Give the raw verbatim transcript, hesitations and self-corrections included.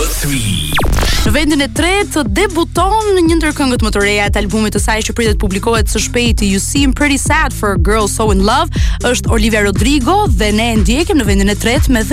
Në vendin e tretë debuton një ndër këngët më të reja të albumit të saj që pritet publikohet së shpejti, You Seem Pretty Sad for a Girl So in Love, është Olivia Rodrigo dhe ne e ndjekim në vendin e tretë me The